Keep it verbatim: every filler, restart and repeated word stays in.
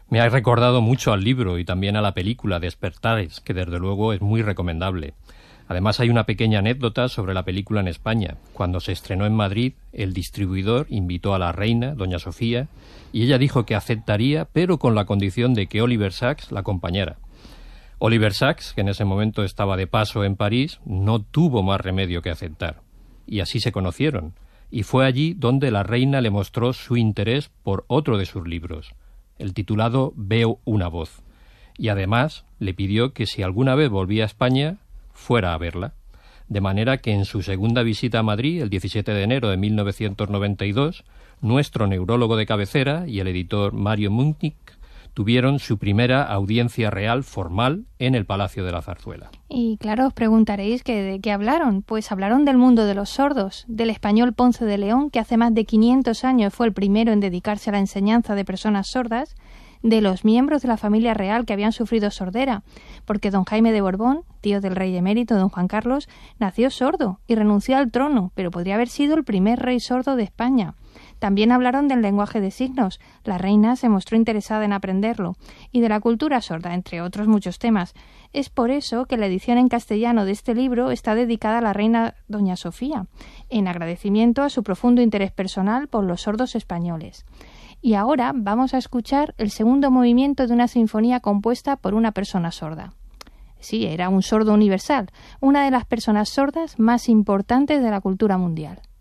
Me ha recordado mucho al libro y también a la película Despertares, que desde luego es muy recomendable. Además hay una pequeña anécdota sobre la película en España. Cuando se estrenó en Madrid, el distribuidor invitó a la reina, doña Sofía, y ella dijo que aceptaría, pero con la condición de que Oliver Sacks la acompañara. Oliver Sacks, que en ese momento estaba de paso en París, no tuvo más remedio que aceptar. Y así se conocieron. Y fue allí donde la reina le mostró su interés por otro de sus libros, el titulado Veo una voz. Y además le pidió que si alguna vez volvía a España, fuera a verla. De manera que en su segunda visita a Madrid, el diecisiete de enero de mil novecientos noventa y dos, nuestro neurólogo de cabecera y el editor Mario Munich tuvieron su primera audiencia real formal en el Palacio de la Zarzuela. Y claro, os preguntaréis que de qué hablaron. Pues hablaron del mundo de los sordos, del español Ponce de León, que hace más de quinientos años fue el primero en dedicarse a la enseñanza de personas sordas, de los miembros de la familia real que habían sufrido sordera, porque don Jaime de Borbón, tío del rey emérito don Juan Carlos, nació sordo y renunció al trono, pero podría haber sido el primer rey sordo de España. También hablaron del lenguaje de signos. La reina se mostró interesada en aprenderlo, y de la cultura sorda, entre otros muchos temas. Es por eso que la edición en castellano de este libro está dedicada a la reina doña Sofía, en agradecimiento a su profundo interés personal por los sordos españoles. Y ahora vamos a escuchar el segundo movimiento de una sinfonía compuesta por una persona sorda. Sí, era un sordo universal, una de las personas sordas más importantes de la cultura mundial.